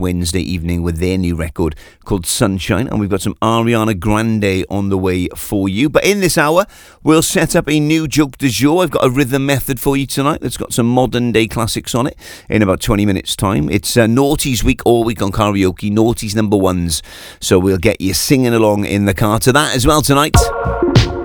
Wednesday evening with their new record called Sunshine, and we've got some Ariana Grande on the way for you. But in this hour, we'll set up a new joke du jour. I've got a rhythm method for you tonight that's got some modern day classics on it in about 20 minutes time. It's Naughties week all week on karaoke, Naughties number ones, so we'll get you singing along in the car to that as well tonight.